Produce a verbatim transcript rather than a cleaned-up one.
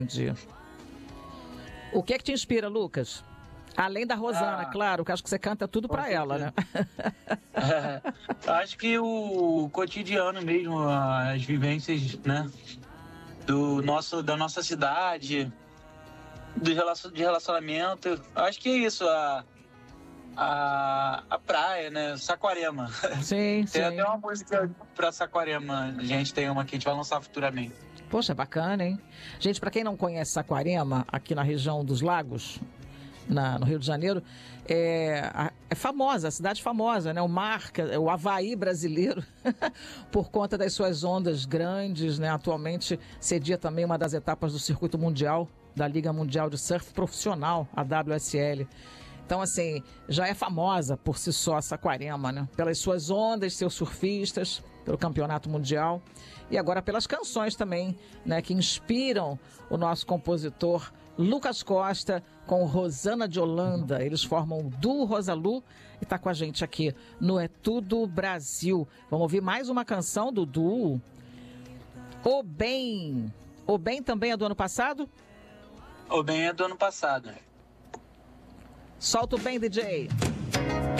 Entendi. O que é que te inspira, Lucas? Além da Rosana, ah, claro, que acho que você canta tudo pra ela, né? É, acho que o cotidiano mesmo, as vivências, né? Do nosso, da nossa cidade, do relacion, de relacionamento. Acho que é isso, a, a, a praia, né? Saquarema. Sim, tem sim. até uma música pra Saquarema, a gente tem uma que a gente vai lançar futuramente. Poxa, bacana, hein? Gente, pra quem não conhece Saquarema, aqui na região dos Lagos, na, no Rio de Janeiro, é, é famosa, a cidade famosa, né? O mar, o Havaí brasileiro, por conta das suas ondas grandes, né? Atualmente cedia também uma das etapas do circuito mundial, da Liga Mundial de Surf Profissional, a W S L. Então, assim, já é famosa por si só Saquarema, né? Pelas suas ondas, seus surfistas, pelo campeonato mundial e agora pelas canções também, né? Que inspiram o nosso compositor Lucas Costa com Rosana de Holanda. Eles formam o Duo Rosalu e tá com a gente aqui no É Tudo Brasil. Vamos ouvir mais uma canção do duo. O Bem. O Bem também é do ano passado? O Bem é do ano passado. Solta o Bem, D J.